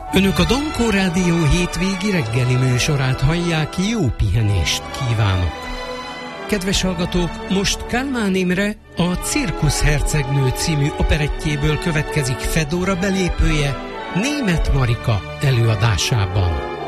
Önök a Dankó Rádió hétvégi reggeli műsorát hallják, jó pihenést kívánok! Kedves hallgatók, most Kálmán Imre a Cirkusz hercegnő című operettjéből következik Fedóra belépője Németh Marika előadásában.